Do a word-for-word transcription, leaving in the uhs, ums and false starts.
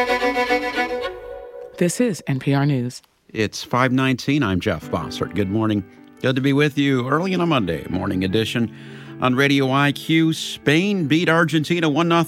This is N P R News. It's five nineteen. I'm Jeff Bossert. Good morning. Good to be with you early on a Monday morning edition on Radio I Q. Spain beat Argentina one nothing.